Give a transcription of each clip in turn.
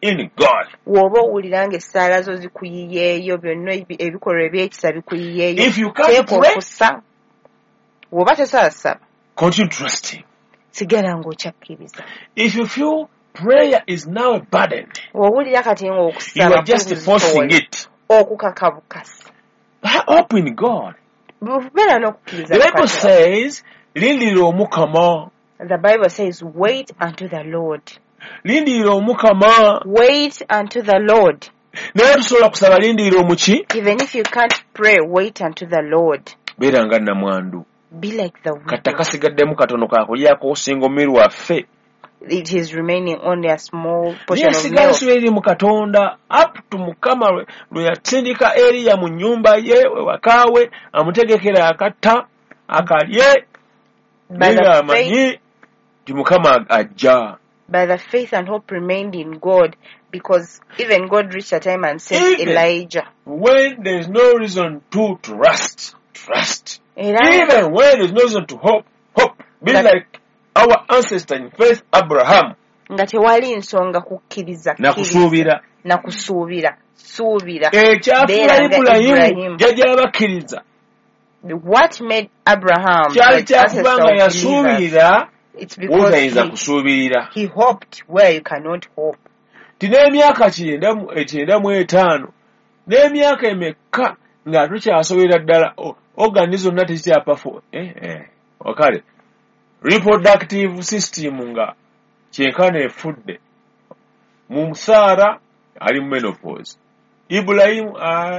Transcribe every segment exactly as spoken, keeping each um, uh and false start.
in God. Woba owuliranga essaala zo zikuyiyeeyo byonna ebikolwa ebyekisa bikuyiyeeyo If you can't pray, okussa woba tesaasaba continue trusting. sigala ng'okyakkiriza. If you feel prayer is now a burden, wowulira kati you ng'okusaba are just forcing it. okukaka bukasi Hope in God. beera n'okukkiriza. The Bible says, lindirira omukama. The Bible says, wait unto the Lord. Lindirira omukama. Wait unto the Lord. Naye tusobola kusaba lindirira omuki? Even if you can't pray, wait unto the Lord. Beera nga nnamwandu. Be like the widow. Kata kasigaddemu katono kakulyako osinga omumiru waffe. It is remaining only a small portion Yes, of milk. eri mu Katonda up to Mukama lwe yatindika Eriya mu nnyumba ye wakaawe amutegekera akatta akalye era amanyi ti Mukama ajja. By the faith and hope remained in God, because even God reached a time and said, Even Elijah, when there is no reason to trust, trust. Elijah, Even when there is no reason to hope, hope. Be That, like our ancestor in faith, Abraham. nga tewali nsonga kukkiriza Na kusuubira. na kusuubira suubira. Ekyafuula Ibulayimu jjajja abakkiriza. What made Abraham Kyali the ancestor kyakubanga of believers? yasuubirira It's because wotayinza he, kusuubirira. he hoped where you cannot hope. Tina emyaka kyenda mu ekyenda mu etaano n'emyaka emeka nga tukyasoberera ddala organs zonna tezikyapafo eh eh wakale reproductive system nga kyenkana efudde mu Saara ali mu menopause. Ibulayimu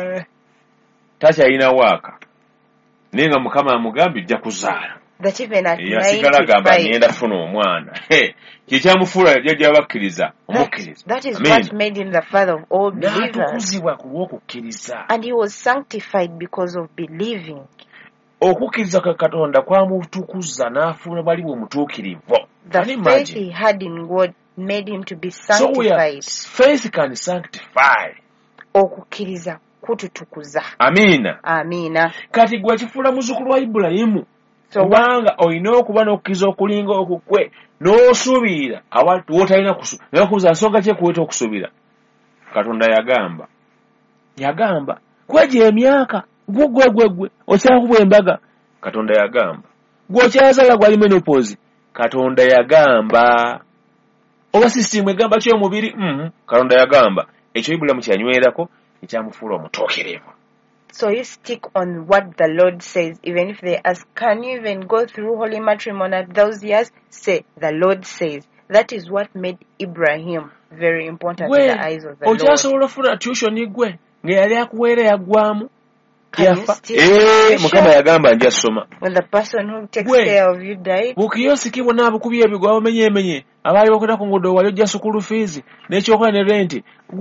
takyalina waaka naye nga Mukama amugambye ojja kuzaala. That even at yasigala gamba ninety-five, ngenda funa omwana kyekyamufuula jjajja abakkiriza omukkiriza. that is what made him the father of all believers. N'atukuzibwa ku lw'okukkiriza. And he was sanctified because of believing. Okukkiriza kwa Katonda kwamutukuza n'afuula bali bwe mutuukirivu. The faith he had in God made him to be sanctified. So faith can sanctify. Okukkiriza kututukuza. Amina. Amina. Kati gwe kifuula muzzukulu wa Ibulayimu. So kubanga olina okuba n'okukkiriza okulinga okukwe n'osuubira awali w'otalina kusuubira. Naye okubuuza nsonga ki ekuleeta okusuubira? Katonda yagamba. Yagamba. Kwegye emyaka. Gwe gwe gwe gwe. Okyakubwa embaga. Katonda yagamba. Gwe okyazaala gwali menopause. Katonda yagamba. Oba sisitimu egamba ky'omubiri. Mm, Katonda yagamba. Ekyo Ibulayimu kyanywerako ekyamufuula omutuukirivu. So you stick on what the Lord says, even if they ask, can you even go through holy matrimony at those years? Say, the Lord says. That is what made Ibrahim very important in the eyes of the Lord. Okyasobola ofuna tuition gwe nga yali akuweera yaggwamu. Yafa. Eh, Mukama yagamba nja soma. When the person who takes care of you died. Bukiyosi bonna abukubi ebigwa bamenyemenye. Abaali bakola ku nguudo wali ojja sukulu fees n'ekyokola ne rent.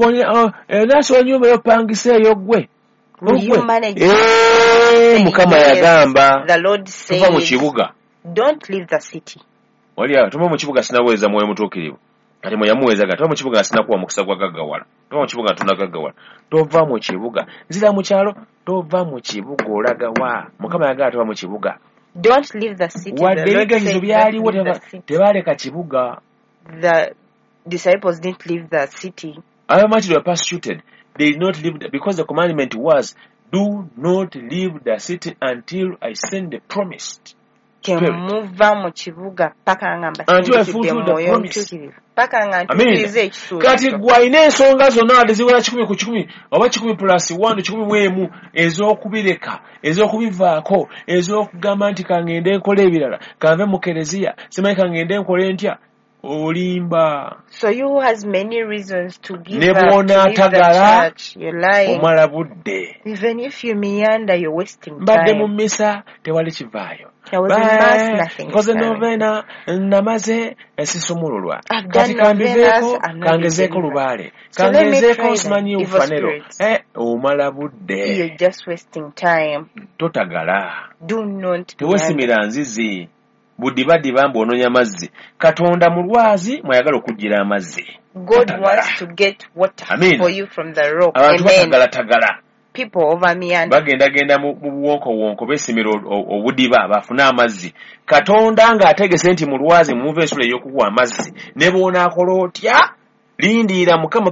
Naaso ennyumba yopangisa eyo gwe. Will you manage? Eh, Mukama yagamba. The Lord says, tuva mu kibuga. Don't leave the city. Wali awo tuva mu kibuga sinaweeza mwoyo mutuukirivu. Kati mwe yamuweeza gati tuva mu kibuga sinakuwa mukisa gwa gaggawala. Tuva mu kibuga tunagaggawala. Tova mu kibuga. Nzira mu kyalo tova mu kibuga olaga wa. Mukama yagamba tuva mu kibuga. Don't leave the city. Wadde ebigezo byaliwo tebaaleka kibuga. The disciples didn't leave the city. How much they were persecuted, they did not leave the, because the commandment was, do not leave the city until I send the promised. Temuva mu kibuga paka ngamba until I fulfill the promise. Paka ngamba tukize ekisuubizo. Kati gwalina ensonga zonna ziwera kikumi ku kikumi oba kikumi plus one kikumi mu emu ez'okubireka ez'okubivaako ez'okugamba nti kangende nkola ebirala kanve mu kereziya simanyi kangende nkola ntya olimba. So you has many reasons to give up to leave the church. You're lying. Omala budde. Even if you meander, you're wasting time. Mbadde mu mmisa tewali kivaayo. There was a mass, nothing. Koze novena namaze esisumululwa. I've done novenas, I'm not kangezeeko lubaale. So let me try Kangezeeko evil spirits. Eh, omala budde. You're just wasting time. Totagala. Do not. Tewesimira nzizi. Budiba mbwononya mazzi. Katonda mulwazi mwayagala okujjira amazzi. God wants to get water Amen. For you from the rock. Abantu batagala tagala. People over meander. Bagenda genda mu buwonko wonko besimira obudiba bafuna amazzi. Katonda nga ategese nti mulwazi muve ensula y'okuwa amazzi. Ne boona akola otya lindiira Mukama